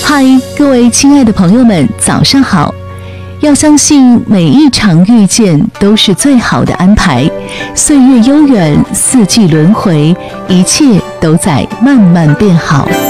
嗨，各位亲爱的朋友们，早上好！要相信每一场遇见都是最好的安排，岁月悠远，四季轮回，一切都在慢慢变好。